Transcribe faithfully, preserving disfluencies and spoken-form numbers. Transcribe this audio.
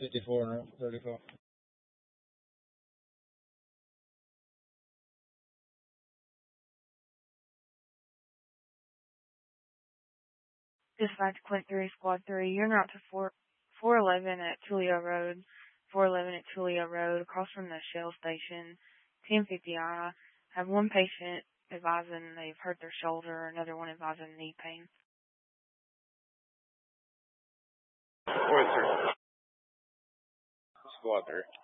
fifty-four and thirty-four. Dispatch Clint three, Squad three. You're not to four, 411 at Tulio Road. four eleven at Tulio Road, across from the Shell Station. ten fifty I. Have one patient advising they've hurt their shoulder, another one advising knee pain. Four, sir. Squad three.